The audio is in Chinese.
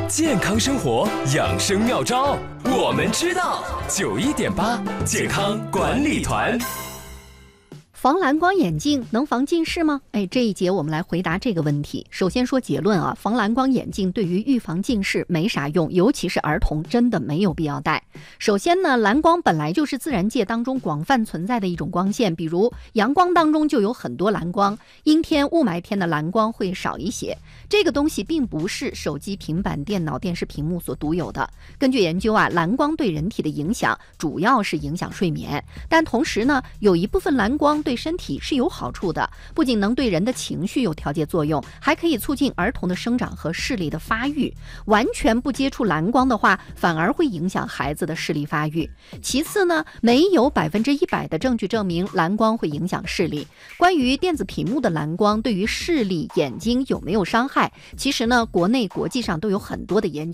健康生活养生妙招，我们知道。91.8健康管理团。 防蓝光眼镜能防近视吗？这一节我们来回答这个问题。首先说结论啊，防蓝光眼镜对于预防近视没啥用，尤其是儿童真的没有必要戴。首先呢，蓝光本来就是自然界当中广泛存在的一种光线，比如阳光当中就有很多蓝光，阴天雾霾天的蓝光会少一些。这个东西并不是手机、平板电脑、电视屏幕所独有的。根据研究啊，蓝光对人体的影响主要是影响睡眠，但同时呢，有一部分蓝光对身体是有好处的，不仅能对人的情绪有调节作用，还可以促进儿童的生长和视力的发育。完全不接触蓝光的话，反而会影响孩子的视力发育。其次呢，没有100%的证据证明蓝光会影响视力。关于电子屏幕的蓝光对于视力、眼睛有没有伤害，其实呢，国内国际上都有很多的研究。